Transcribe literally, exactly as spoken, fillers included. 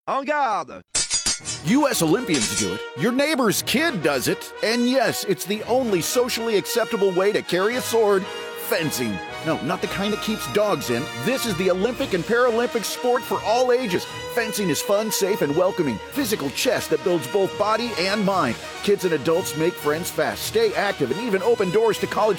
En garde! U S Olympians do it. Your neighbor's kid does it. And yes, it's the only socially acceptable way to carry a sword. Fencing. No, not the kind that keeps dogs in. This is the Olympic and Paralympic sport for all ages. Fencing is fun, safe, and welcoming. Physical chess that builds both body and mind. Kids and adults make friends fast, stay active, and even open doors to college